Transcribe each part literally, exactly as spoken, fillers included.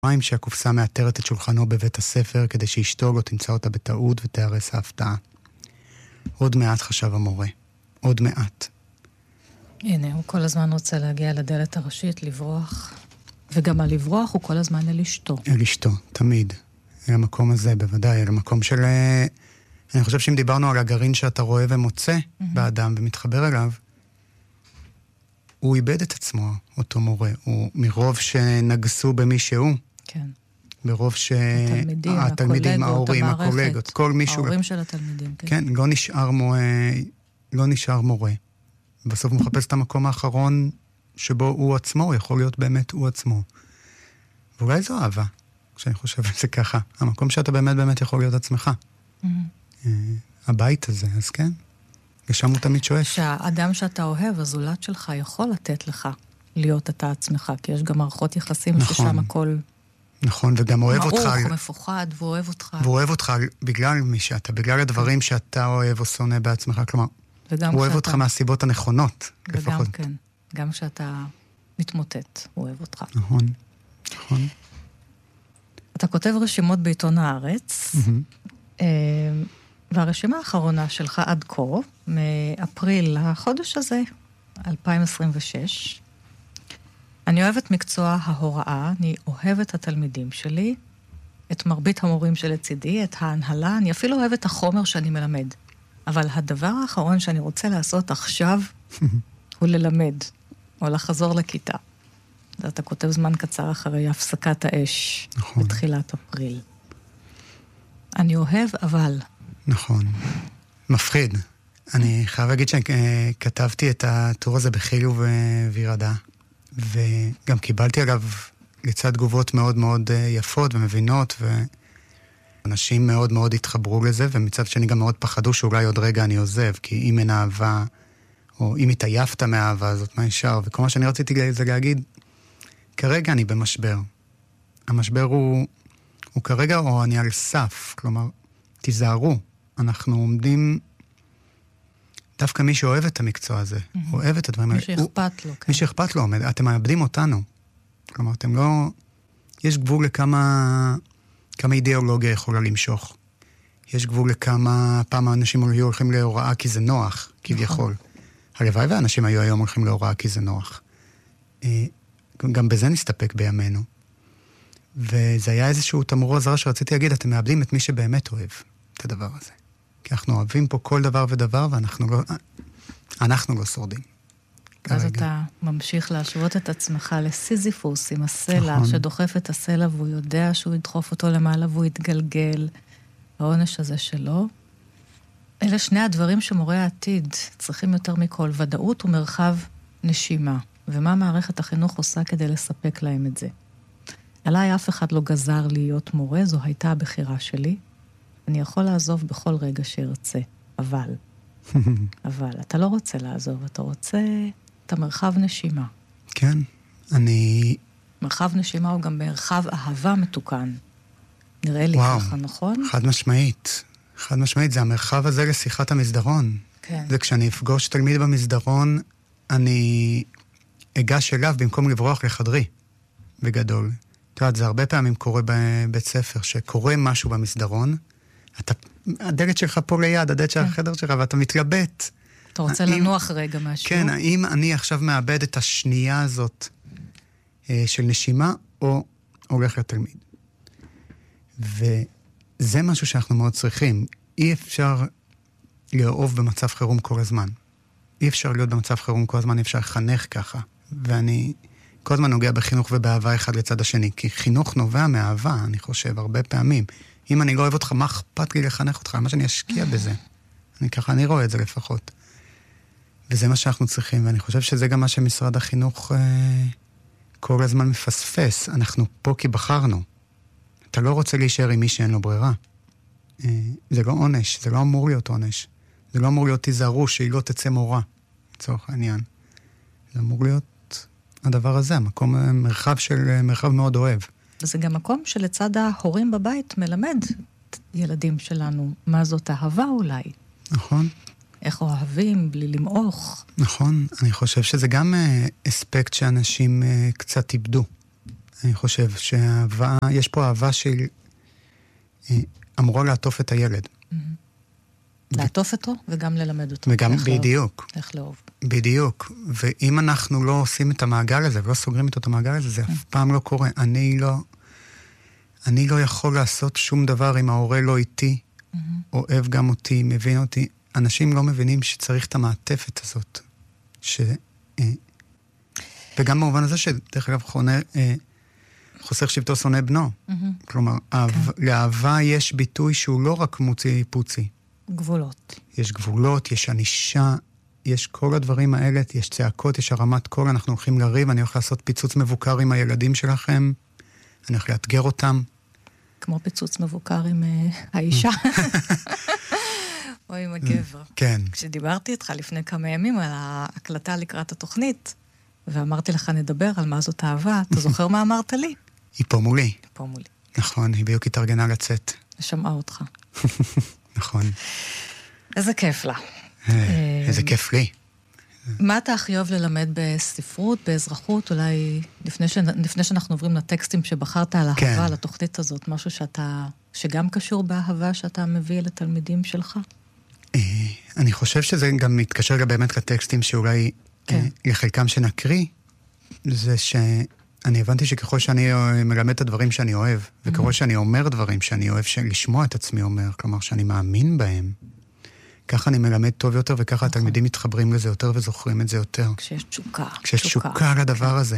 מים שהקופסה מאתרת את שולחנו בבית הספר כדי שאשתו לא תמצא אותה בטעות ותארס ההפתעה. עוד מעט חשב המורה. עוד מעט. הנה, הוא כל הזמן רוצה להגיע לדלת הראשית, לברוח. וגם על לברוח הוא כל הזמן אל אשתו. אל אשתו, תמיד. אל המקום הזה, בוודאי. אל המקום של... אני חושב שאם דיברנו על הגרעין שאתה רואה ומוצא mm-hmm. באדם ומתחבר אליו, הוא איבד את עצמו, אותו מורה. הוא מרוב שנגסו במי שהוא. כן. ברוב ש... התלמידים, התלמידים, הקולגות, ההורים, המערכת. הקולגות, כל מישהו... ההורים של התלמידים, כן. כן, לא נשאר מורה, לא נשאר מורה. בסוף הוא מחפש את המקום האחרון שבו הוא עצמו, הוא יכול להיות באמת הוא עצמו. ואולי זו אהבה, כשאני חושב על זה ככה. המקום שאתה באמת באמת יכול להיות עצמך. Mm-hmm. הבית הזה, אז כן. ושם הוא תמיד שואף. שהאדם שאתה אוהב, הזולת שלך, יכול לתת לך להיות אתה עצמך, כי יש גם מערכות יחסים נכון. ששם הכל... נכון, וגם אוהב אותך... מעוך, מפוחד, והוא אוהב אותך. והוא אוהב אותך בגלל מי שאתה, בגלל הדברים שאתה אוהב או שונא בעצמך, כלומר, הוא אוהב אותך מהסיבות הנכונות, לפחות. וגם כן, גם שאתה מתמוטט, הוא אוהב אותך. נכון, נכון. אתה כותב רשימות בעיתון הארץ, והרשימה האחרונה שלך עד כה, מאפריל החודש הזה, אלפיים עשרים ושש, אני אוהבת מקצוע ההוראה, אני אוהבת את התלמידים שלי, את מרבית המורים שלצידי, את ההנהלה, אני אפילו אוהבת את החומר שאני מלמד. אבל הדבר האחרון שאני רוצה לעשות עכשיו, הוא ללמד, או לחזור לכיתה. אתה כותב זמן קצר אחרי הפסקת האש, נכון. בתחילת אפריל. אני אוהב, אבל... נכון. מפחיד. אני חייב להגיד שכתבתי את הטור הזה בחיוב וירדה. וגם קיבלתי עליו לצד תגובות מאוד מאוד יפות ומבינות, ואנשים מאוד מאוד התחברו לזה, ומצד שני גם מאוד פחדו שאולי עוד רגע אני עוזב, כי אם אין אהבה, או אם התעייפת מהאהבה הזאת, מה נשאר? וכל מה שאני רציתי זה להגיד, כרגע אני במשבר. המשבר הוא, הוא כרגע, או אני על סף, כלומר, תיזהרו, אנחנו עומדים... דווקא מי שאוהב את המקצוע הזה, mm-hmm. אוהב את הדברים האלה. מי שאכפת לו, כן. מי שאכפת לו, אתם מאבדים אותנו. כלומר, אתם לא... יש גבול לכמה כמה אידיאולוגיה יכולה למשוך. יש גבול לכמה פעם האנשים היו הולכים להוראה כי זה נוח, כביכול. הלוואי והאנשים היו היום הולכים להוראה כי זה נוח. גם בזה נסתפק בימינו. וזה היה איזשהו תמרור אזהרה שרציתי להגיד, אתם מאבדים את מי שבאמת אוהב את הדבר הזה. כי אנחנו אוהבים פה כל דבר ודבר, ואנחנו לא, אנחנו לא שורדים. אז אתה ממשיך להשוות את עצמך לסיזיפוס עם הסלע, נכון. שדוחף את הסלע, והוא יודע שהוא ידחוף אותו למעלה, והוא יתגלגל. העונש הזה שלו. אלה שני הדברים שמורי העתיד צריכים יותר מכל, ודאות ומרחב נשימה. ומה מערכת החינוך עושה כדי לספק להם את זה? עליי אף אחד לא גזר להיות מורה, זו הייתה הבחירה שלי. אני יכול לעזוב בכל רגע שירצה, אבל, אבל אתה לא רוצה לעזוב, אתה רוצה את המרחב נשימה. כן, אני... מרחב נשימה הוא גם מרחב אהבה מתוקן. נראה לי וואו, ככה, נכון? חד משמעית, חד משמעית, זה המרחב הזה לשיחת המסדרון. כן. זה כשאני אפגוש תלמיד במסדרון, אני אגש אליו במקום לברוח לחדרי, בגדול. אתה יודע, זה הרבה פעמים קורה בבית ספר, שקורה משהו במסדרון, אתה, הדלת שלך פה ליד, הדלת של החדר שלך, ואתה מתלבט. אתה רוצה האם, לנוח רגע משהו? כן, האם אני עכשיו מאבד את השנייה הזאת אה, של נשימה, או הולך לתלמיד. וזה משהו שאנחנו מאוד צריכים. אי אפשר לאהוב במצב חירום כל הזמן. אי אפשר להיות במצב חירום כל הזמן, אי אפשר לחנך ככה. ואני כל הזמן נוגע בחינוך ובאהבה אחד לצד השני, כי חינוך נובע מאהבה, אני חושב, הרבה פעמים. אם אני לא אוהב אותך, מה אכפת לי לחנך אותך? מה שאני אשקיע בזה? אני ככה, אני רואה את זה לפחות. וזה מה שאנחנו צריכים, ואני חושב שזה גם מה שמשרד החינוך אה, כל הזמן מפספס. אנחנו פה כי בחרנו. אתה לא רוצה להישאר עם מי שאין לו ברירה. אה, זה לא עונש, זה לא אמור להיות עונש. זה לא אמור להיות תיזהרו שהיא לא תצא מורה, לצורך העניין. זה אמור להיות הדבר הזה, המקום, מרחב של, מרחב מאוד אוהב. וזה גם מקום שלצד ההורים בבית מלמד את ילדים שלנו מה זאת אהבה אולי. נכון. איך אוהבים בלי למעוך. נכון, אני חושב שזה גם אספקט שאנשים קצת איבדו. אני חושב שהאהבה, יש פה אהבה של אמורה לעטוף את הילד. לעטוף אותו וגם ללמד אותו. וגם בדיוק. איך לאהוב. בדיוק. ואם אנחנו לא עושים את המעגל הזה, ולא סוגרים איתו את המעגל הזה, זה אף פעם לא קורה. אני לא, אני לא יכול לעשות שום דבר אם ההורה לא איתי, אוהב גם אותי, מבין אותי. אנשים לא מבינים שצריך את המעטפת הזאת. ש... וגם במובן הזה שדרך אגב חונה... חוסך שבטו שונא בנו. כלומר, לאהבה יש ביטוי שהוא לא רק מוציא פוצי. גבולות. יש גבולות, יש ענישה, יש כל הדברים האלה, יש צעקות, יש הרמת קול, אנחנו הולכים לריב, אני הולך לעשות פיצוץ מבוקר עם הילדים שלכם, אני הולך לאתגר אותם. כמו פיצוץ מבוקר עם האישה. או עם הגבר. כן. כשדיברתי איתך לפני כמה ימים על ההקלטה לקראת התוכנית, ואמרתי לך נדבר על מה זאת אהבה, אתה זוכר מה אמרת לי? היא פה מולי. היא פה מולי. נכון, היא בדיוק התארגנה לצאת. שמעה אותך. נכון. איזה כיף לה. איזה כיף לי. מה אתה הכי אוהב ללמד בספרות, באזרחות, אולי לפני, ש... לפני שאנחנו עוברים לטקסטים שבחרת על כן. האהבה, על התוכנית הזאת, משהו שאתה, שגם קשור באהבה שאתה מביא לתלמידים שלך? אני חושב שזה גם מתקשר גם באמת לטקסטים שאולי כן. לחלקם שנקריא, זה שאני הבנתי שככל שאני מלמד את הדברים שאני אוהב, וככל mm-hmm. שאני אומר דברים שאני אוהב, לשמוע את עצמי אומר, כלומר שאני מאמין בהם, ככה אני מלמד טוב יותר, וככה התלמידים מתחברים לזה יותר וזוכרים את זה יותר. כשיש תשוקה. כשיש תשוקה לדבר הזה.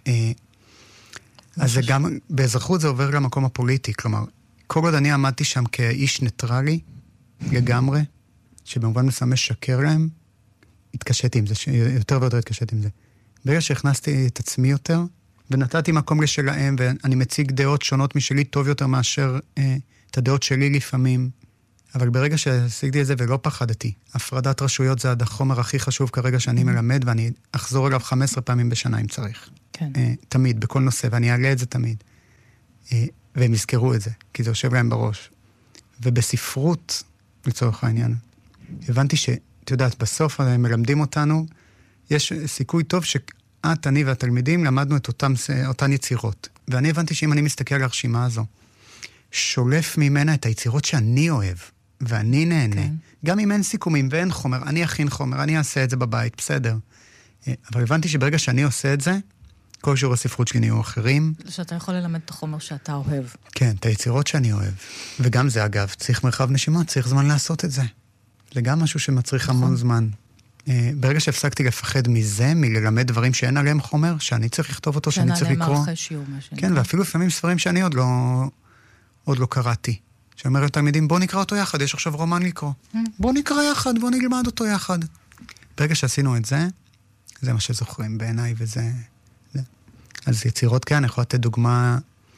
אז זה גם, באזרחות זה עובר למקום הפוליטי, כלומר, כל עוד אני עמדתי שם כאיש ניטרלי, לגמרי, שבמובן מסוים משקר להם, התקשתי עם זה, יותר ויותר התקשתי עם זה. ברגע שהכנסתי את עצמי יותר, ונתתי מקום לשלהם, ואני מציג דעות שונות משלי טוב יותר מאשר אה, את הדעות שלי לפעמים, אבל ברגע שעשיתי את זה ולא פחדתי, הפרדת רשויות זה החומר הכי חשוב כרגע שאני מלמד, ואני אחזור אליו חמש עשרה פעמים בשנה אם צריך. כן. אה, תמיד, בכל נושא, ואני אעלה את זה תמיד. אה, והם יזכרו את זה, כי זה יושב להם בראש. ובספרות, לצורך העניין, הבנתי ש... את יודעת, בסוף הם מלמדים אותנו, יש סיכוי טוב שאת, אני והתלמידים למדנו את אותם, אותן יצירות. ואני הבנתי שאם אני מסתכל על הרשימה הזו, שולף ממנה את היצירות שאני אוהב, ואני נהנה. כן. גם אם אין סיכומים ואין חומר, אני אכין חומר, אני אעשה את זה בבית, בסדר. אבל הבנתי שברגע שאני עושה את זה, כל שיעור הספרות שלי נהיו אחרים. שאתה יכול ללמד את החומר שאתה אוהב. כן, את היצירות שאני אוהב. וגם זה, אגב, צריך מרחב נשימה, צריך זמן לעשות את זה. זה גם משהו שמצריך המון זמן. ברגע שהפסקתי לפחד מזה, מללמד דברים שאין עליהם חומר, שאני צריך לכתוב אותו, שאני צריך לקרוא. מערכי שיעור, מה שנקרא. כן, ואפילו לפעמים ספרים שאני עוד לא, עוד לא קראתי. שאומר לתלמידים, בוא נקרא אותו יחד, יש עכשיו רומן לקרוא. בוא נקרא יחד, בוא נלמד אותו יחד. ברגע שעשינו את זה, זה מה שזוכרים בעיניי, וזה... זה. אז יצירות כאן, אני יכול לתת דוגמה,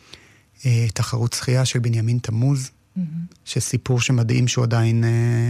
תחרות שחייה של בנימין תמוז, שסיפור שמדהים שהוא עדיין...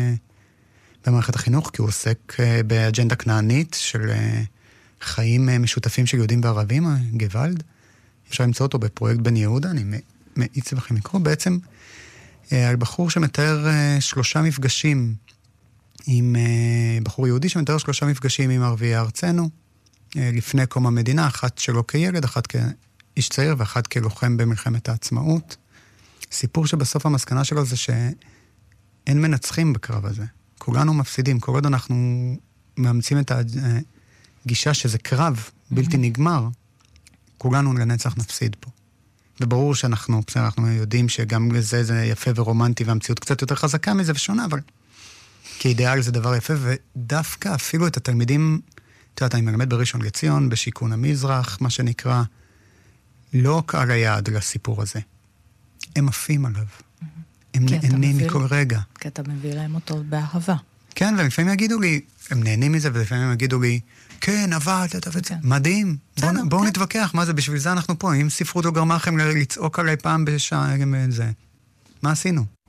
במערכת החינוך, כי הוא עוסק באג'נדה כנענית של חיים משותפים של יהודים וערבים, גוואלד. אפשר למצוא אותו בפרויקט בן יהודה, אני מאיץ לכם לקרוא. בעצם על בחור שמתאר שלושה מפגשים עם בחור יהודי שמתאר שלושה מפגשים עם ערביי ארצנו, לפני קום המדינה, אחת שלו כילד, אחת כאיש צעיר ואחת כלוחם במלחמת העצמאות. סיפור שבסוף המסקנה שלו זה שאין מנצחים בקרב הזה. כולנו מפסידים, כל עוד אנחנו מאמצים את הגישה שזה קרב בלתי נגמר, כולנו לנצח נפסיד פה. וברור שאנחנו, בסדר, אנחנו יודעים שגם לזה זה יפה ורומנטי, והמציאות קצת יותר חזקה מזה ושונה, אבל כאידאל זה דבר יפה, ודווקא אפילו את התלמידים, את יודעת, אני מלמד בראשון לציון, בשיקון המזרח, מה שנקרא, לא קהל היעד לסיפור הזה. הם עפים עליו. הם נהנים מכל רגע. כי אתה מביא להם אותו באהבה. כן, ולפעמים יגידו לי, הם נהנים מזה, ולפעמים יגידו לי, כן, אבל, מדהים, בואו נתווכח, מה זה, בשביל זה אנחנו פה, אם ספרות לא גרמה לכם לצעוק עליי פעם בשעה, מה עשינו?